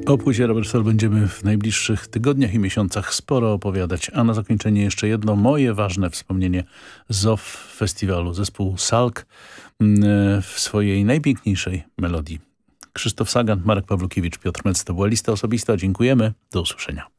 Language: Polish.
O płycie Robert Soul będziemy w najbliższych tygodniach i miesiącach sporo opowiadać, a na zakończenie jeszcze jedno moje ważne wspomnienie z OFF Festiwalu. Zespół Salk w swojej najpiękniejszej melodii. Krzysztof Sagan, Marek Pawlukiewicz, Piotr Mec. To była lista osobista. Dziękujemy. Do usłyszenia.